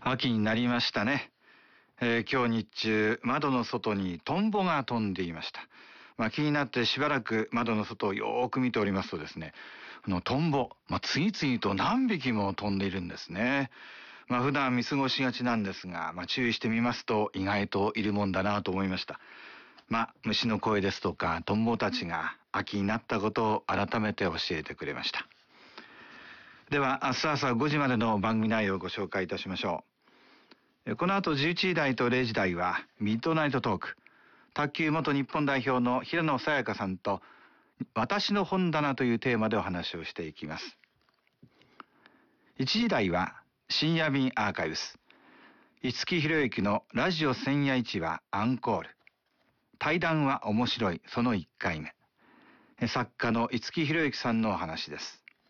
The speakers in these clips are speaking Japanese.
秋になりましたね。今日日中窓の外にトンボが飛んでいました。気になってしばらく窓の外をよーく見ておりますとですね、トンボ、次々と何匹も飛んでいるんですね。普段見過ごしがちなんですが、注意してみますと意外といるもんだなと思いました。虫の声ですとかトンボたちが秋になったことを改めて教えてくれました。では明日朝5時までの番組内容をご紹介いたしましょう。この後11時台と0時台はミッドナイトトーク。卓球元日本代表の平野早矢香さんと私の本棚というテーマでお話をしていきます。1時台は深夜便アーカイブス。五木ひろゆきのラジオ千夜市はアンコール。対談は面白いその1回目。作家の五木ひろゆきさんのお話です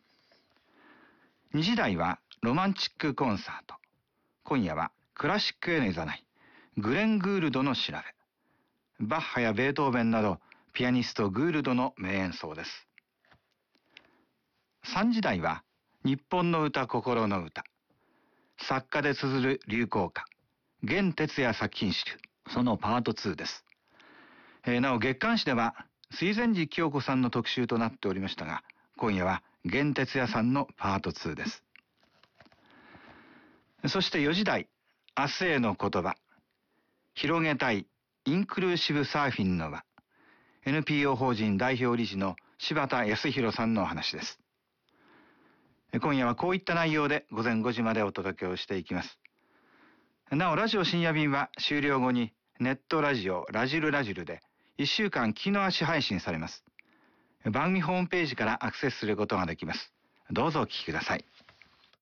。2時台はロマンチックコンサート。今夜はクラシックへの誘い、グレン・グールドの調べ。バッハやベートーベンなどピアニストグールドの名演奏です。3時台は日本の歌心の歌。作家で綴る流行歌、弦哲也作品集、そのパート2です。なお月刊誌では水前寺清子さんの特集となっておりましたが、今夜は弦哲也さんのパート2です。そして4時台、明日への言葉。広げたいインクルーシブサーフィンの輪。NPO 法人代表理事の柴田康弘さんのお話です。今夜はこういった内容で午前5時までお届けをしていきます。なおラジオ深夜便は終了後にネットラジオラジルラジルで1週間聞き逃し配信されます。番組ホームページからアクセスすることができます。どうぞお聞きください。